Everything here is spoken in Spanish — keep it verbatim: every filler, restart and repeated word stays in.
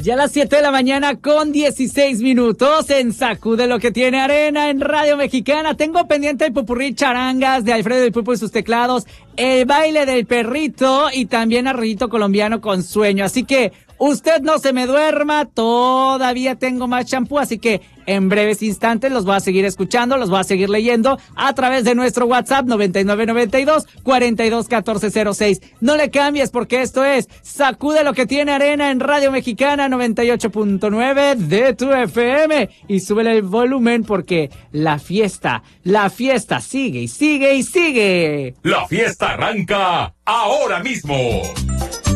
Ya a las siete de la mañana con dieciséis minutos en Sacude lo que tiene arena en Radio Mexicana. Tengo pendiente el popurrí charangas de Alfredo del Pulpo y sus teclados, el baile del perrito y también arrollito colombiano con sueño. Así que usted no se me duerma, todavía tengo más champú, así que en breves instantes los voy a seguir escuchando, los voy a seguir leyendo a través de nuestro WhatsApp noventa y nueve noventa y dos, cuarenta y dos, catorce cero seis. No le cambies porque esto es Sacude lo que tiene arena en Radio Mexicana noventa y ocho punto nueve de tu F M. Y súbele el volumen porque la fiesta, la fiesta sigue y sigue y sigue. La fiesta arranca ahora mismo.